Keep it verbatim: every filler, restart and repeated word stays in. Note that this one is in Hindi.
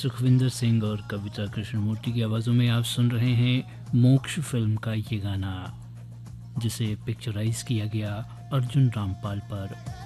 सुखविंदर सिंह और कविता कृष्णमूर्ति की आवाज़ों में आप सुन रहे हैं मोक्ष फिल्म का ये गाना, जिसे पिक्चराइज किया गया अर्जुन रामपाल पर।